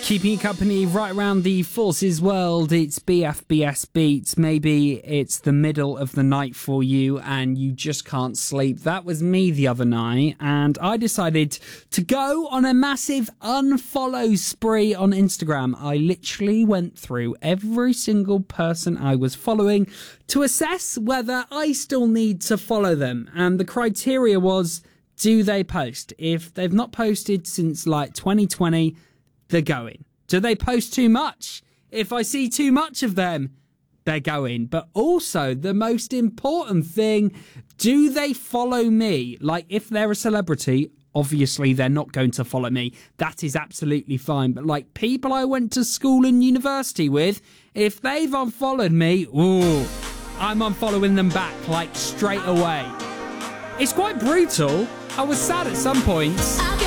Keeping you company right around the Forces world, it's BFBS Beats. Maybe it's the middle of the night for you and you just can't sleep. That was me the other night, and I decided to go on a massive unfollow spree on Instagram. I literally went through every single person I was following to assess whether I still need to follow them. And the criteria was, do they post? If they've not posted since like 2020, they're going. Do they post too much? If I see too much of them, they're going. But also, the most important thing, do they follow me? Like, if they're a celebrity, obviously they're not going to follow me. That is absolutely fine. But like people I went to school and university with, if they've unfollowed me, ooh, I'm unfollowing them back, like straight away. It's quite brutal. I was sad at some points.